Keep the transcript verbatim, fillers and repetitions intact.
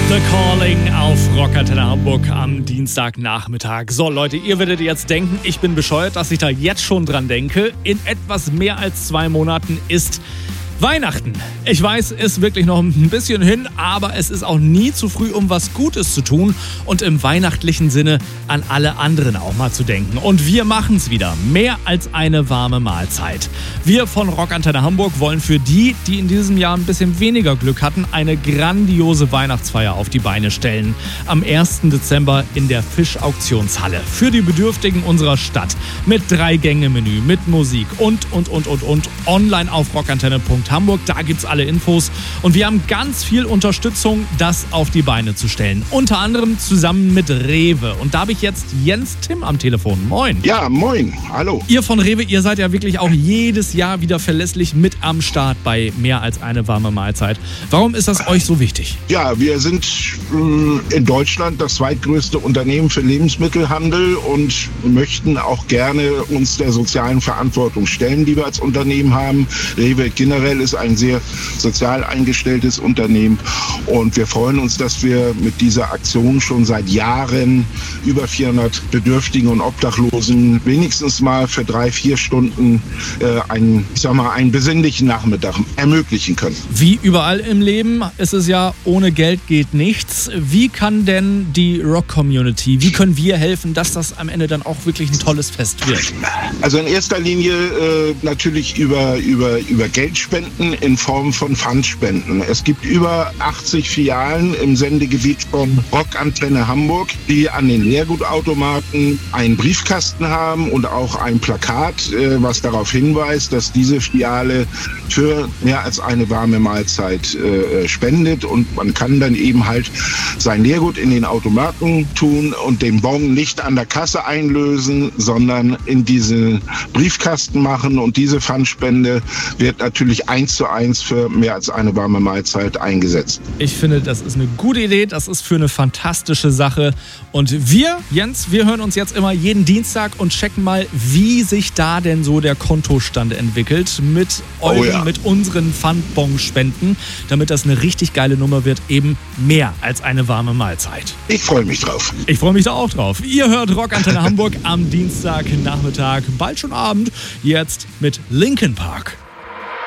The Calling auf Rockantenne Hamburg am Dienstagnachmittag. So Leute, ihr werdet jetzt denken, ich bin bescheuert, dass ich da jetzt schon dran denke. In etwas mehr als zwei Monaten ist Weihnachten. Ich weiß, ist wirklich noch ein bisschen hin, aber es ist auch nie zu früh, um was Gutes zu tun und im weihnachtlichen Sinne an alle anderen auch mal zu denken. Und wir machen es wieder. Mehr als eine warme Mahlzeit. Wir von Rockantenne Hamburg wollen für die, die in diesem Jahr ein bisschen weniger Glück hatten, eine grandiose Weihnachtsfeier auf die Beine stellen. Am ersten Dezember in der Fischauktionshalle. Für die Bedürftigen unserer Stadt. Mit Drei-Gänge-Menü, mit Musik und, und, und, und, und. Online auf rockantenne punkt Hamburg, da gibt's alle Infos und wir haben ganz viel Unterstützung, das auf die Beine zu stellen. Unter anderem zusammen mit Rewe und da habe ich jetzt Jens Timm am Telefon. Moin. Ja, moin. Hallo. Ihr von Rewe, ihr seid ja wirklich auch jedes Jahr wieder verlässlich mit am Start bei mehr als eine warme Mahlzeit. Warum ist das euch so wichtig? Ja, wir sind äh, in Deutschland das zweitgrößte Unternehmen für Lebensmittelhandel und möchten auch gerne uns der sozialen Verantwortung stellen, die wir als Unternehmen haben. Rewe generell ist ein sehr sozial eingestelltes Unternehmen und wir freuen uns, dass wir mit dieser Aktion schon seit Jahren über vierhundert Bedürftigen und Obdachlosen wenigstens mal für drei, vier Stunden äh, einen, ich sag mal, einen besinnlichen Nachmittag ermöglichen können. Wie überall im Leben ist es ja, ohne Geld geht nichts. Wie kann denn die Rock-Community, wie können wir helfen, dass das am Ende dann auch wirklich ein tolles Fest wird? Also in erster Linie äh, natürlich über, über, über Geldspenden in Form von Pfandspenden. Es gibt über achtzig Filialen im Sendegebiet von Rockantenne Hamburg, die an den Leergutautomaten einen Briefkasten haben und auch ein Plakat, äh, was darauf hinweist, dass diese Filiale für mehr als eine warme Mahlzeit äh, spendet und man kann dann eben halt sein Leergut in den Automaten tun und den Bon nicht an der Kasse einlösen, sondern in diesen Briefkasten machen und diese Pfandspende wird natürlich eins zu eins für mehr als eine warme Mahlzeit eingesetzt. Ich finde, das ist eine gute Idee, das ist für eine fantastische Sache und wir, Jens, wir hören uns jetzt immer jeden Dienstag und checken mal, wie sich da denn so der Kontostand entwickelt mit euren, oh ja. mit unseren Pfandbon-Spenden, damit das eine richtig geile Nummer wird, eben mehr als eine warme Mahlzeit. Ich freue mich drauf. Ich freue mich da auch drauf. Ihr hört Rockantenne Hamburg am Dienstagnachmittag, bald schon Abend, jetzt mit Linkin Park.